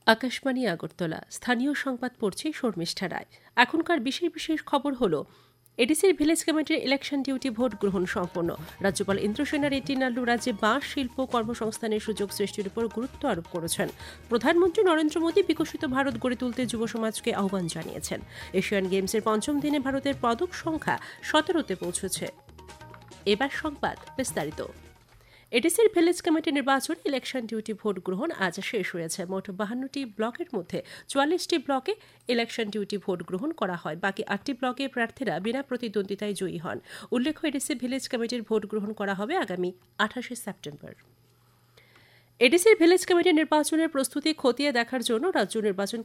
আকাশবাণী আগরতলা স্থানীয় সংবাদ পড়ছে শর্মিষ্ঠা রায়। এখনকার বিশেষ বিশেষ খবর হলো এডিসির ভিলেজ কমিটির ইলেকশন ডিউটি ভোট গ্রহণ সম্পন্ন। রাজ্যপাল ইন্দ্রসেনা রেড্ডি নাল্লু রাজ্যে বাঁশ শিল্প কর্মসংস্থানের সুযোগ সৃষ্টির উপর গুরুত্ব আরোপ করেছেন। প্রধানমন্ত্রী নরেন্দ্র মোদী বিকশিত ভারত গড়ে তুলতে যুব সমাজকে আহ্বান জানিয়েছেন। এশিয়ান গেমসের পঞ্চম দিনে ভারতের পদক সংখ্যা 17তে পৌঁছেছে। এবার সংবাদ বিস্তারিত। এডিসির ভিলেজ কমিটি নির্বাচনে ইলেকশন ডিউটি ভোট গ্রহণ আজ শেষ হয়েছে। মোট 52টি ব্লকের মধ্যে 44টি ব্লকে ইলেকশন ডিউটি ভোট গ্রহণ করা হয়। বাকি 8টি ব্লকে প্রার্থীরা বিনা প্রতিদ্বন্দ্বিতায় জয়ী হন। উল্লেখ্য, এডিসি ভিলেজ কমিটির ভোট গ্রহণ করা হবে আগামী 28 সেপ্টেম্বর। এডিসির ভিলেজ কমিটি নির্বাচনের প্রস্তুতি খতিয়ে দেখার জন্য রাজ্য নির্বাচন